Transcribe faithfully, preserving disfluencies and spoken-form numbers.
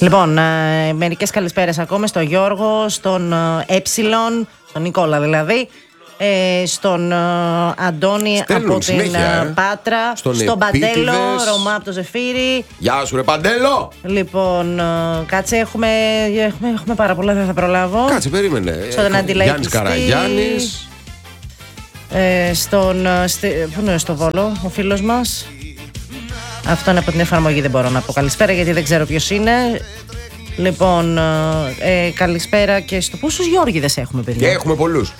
Λοιπόν, ε, μερικές καλησπέρες ακόμα στο Γιώργο, στον ε, Έψιλον, τον Νικόλα δηλαδή, ε, στον ε, Αντώνη Στέλνουν από την συνέχεια, ε, ε. Πάτρα, στον στον Παντέλο, Επίτηδες. Ρωμά από το Ζεφύρι. Γεια σου ρε Παντέλο! Λοιπόν, ε, κάτσε, έχουμε, έχουμε, έχουμε πάρα πολλά, δεν θα προλάβω. Κάτσε, περίμενε. Στον Αντιλαϊκιστή. Γιάννης Καραγιάννης. Ε, στον, ε, στη, πού είναι στο Βόλο, ο φίλος μας. Αυτό είναι από την εφαρμογή, δεν μπορώ να πω καλησπέρα γιατί δεν ξέρω ποιος είναι. Λοιπόν, ε, καλησπέρα και στο. Πόσους Γιώργηδες έχουμε, παιδιά? Και έχουμε πολλούς.